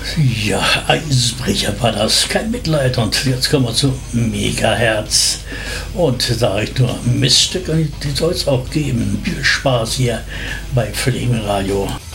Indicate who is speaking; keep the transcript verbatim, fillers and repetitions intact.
Speaker 1: Ja, Eisbrecher war das, kein Mitleid. Und jetzt kommen wir zu Megaherz. Und sage ich nur, Miststücke, die soll es auch geben. Viel Spaß hier bei Flamingradio.